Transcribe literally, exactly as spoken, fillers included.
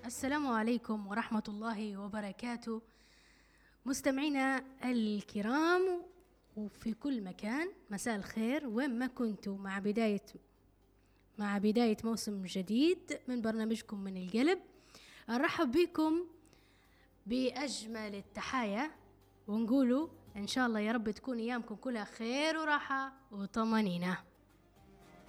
السلام عليكم ورحمة الله وبركاته، مستمعينا الكرام وفي كل مكان، مساء الخير وين ما كنتوا، مع بداية مع بداية موسم جديد من برنامجكم من القلب. أرحب بكم بأجمل التحايا ونقولوا إن شاء الله يا رب تكون أيامكم كلها خير وراحة وطمأنينة.